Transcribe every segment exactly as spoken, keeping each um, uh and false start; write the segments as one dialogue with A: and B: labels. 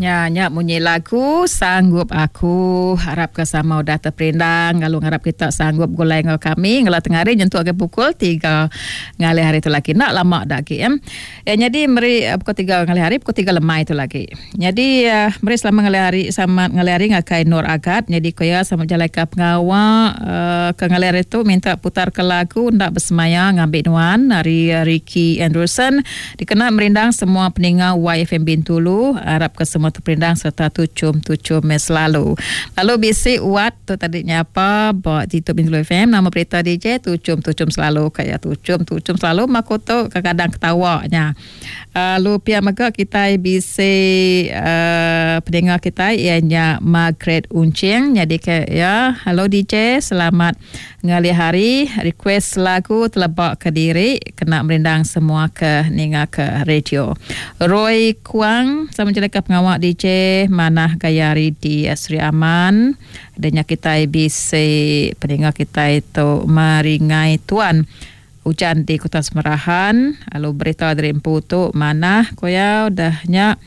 A: Nyanyi bunyi lagu Sanggup Aku. Harap kesama udah terperindang. Kalau harap kita sanggup gulai dengan kami. Kalau tengah hari nyentuh ke pukul tiga ngali hari itu lagi. Nak lama dah lagi. Ya. Ya, jadi meri pukul tiga ngali hari, pukul tiga lemah itu lagi. Jadi uh, meri selama ngali hari sama ngali hari ngakai Nur Agad. Jadi kaya sama jalai ke pengawal uh, ke ngali hari itu minta putar ke lagu ndak bersemaya ngambil nuan dari uh, Ricky Anderson. Dikena merindang semua peninggal Y F M Bintulu. Harap ke semua terperindang serta tucum-tucum selalu. Lalu bisik uat tu tadinya apa buat di Bintulu F M nama berita D J tucum-tucum selalu kayak tucum-tucum selalu makoto kadang ketawanya. Lalu pihak maka kita bisik uh, pendengar kita ianya Margaret Uncing. Jadi ya halo D J selamat ngali hari request lagu telebak ke diri kena merindang semua ke ninga ke radio. Roy Kuang sama jeleka pengawal D J Manah Gayari di Sri Aman. Adanya kita bisi pendengar kita itu Maringai Tuan hujan di Kota Semerahan. Lalu berita dari Empu tu Manah koya udahnya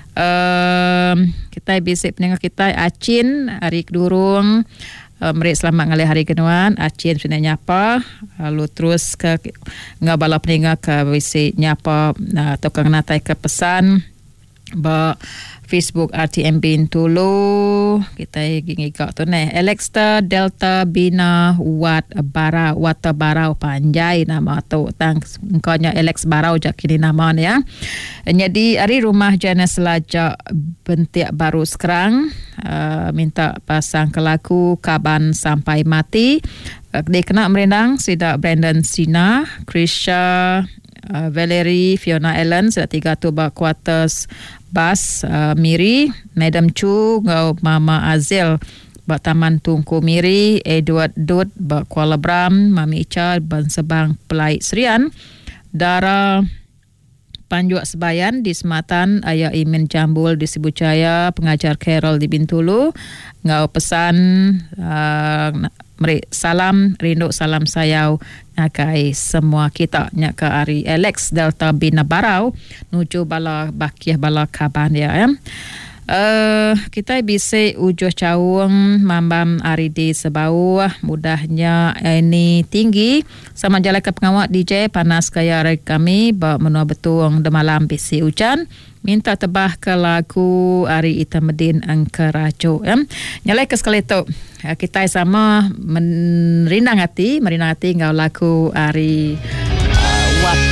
A: um, kita bisi pendengar kita Acin Arik Durung. Mereka selamat ngali hari kenuan Acin sudah nyapa. Lalu terus ke ngabala peninggal ke W C nyapa uh, tukang natai ke pesan ba Facebook R T M Bintulu kita gigi kau tu ne Alexta Delta Bina Wat Bara Wata Barau Panjai nama tu tang engkaunya Alex Barau jak kini nama ni ya. Jadi hari rumah jenis lajak Bentiak Baru sekarang uh, minta pasang ke lagu Kaban Sampai Mati. Uh, dia kena merendang sida Brandon Sina, Krisha, uh, Valerie, Fiona Allen, sida tiga tu ba quarters Bas, uh, Miri, Madam Chu, ngau Mama Azil, ba Taman Tungku Miri, Edward Dud, ba Kuala Bram, Mami Ica, Ban Sebang Pelai Serian, Dara Panjuak Sebayan di Sematan, Ayah Imin Jambul di Sibucaya, pengajar Carol di Bintulu, ngau pesan uh, meri salam rindu salam sayau ngakai semua kita nyaka ari Alex Delta Bina Barau nuju bala bakiah bala kaban ya ya. Uh, kita bisa ujuh caung mambam ari di sebau mudahnya ini tinggi sama jalan ke pengawal D J panas kaya kami ba menua betuang de malam bisi hujan minta tebah ke lagu Ari Itamedin Angkarajo ya. Nyalai ke sekali tu kita sama merindang hati merindang hati ngau lagu Ari